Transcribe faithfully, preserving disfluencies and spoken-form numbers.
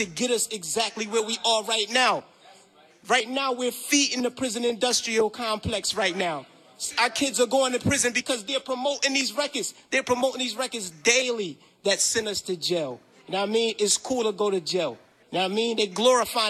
to get us exactly where we are right now. Right now, we're feeding the prison industrial complex right now. Our kids are going to prison because they're promoting these records. They're promoting these records daily that send us to jail. You know what I mean? It's cool to go to jail. You know what I mean? They glorifying